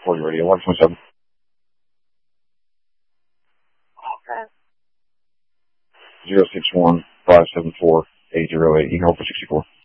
for you, Radio 127. Okay. 061-574-808. You can hold for 64.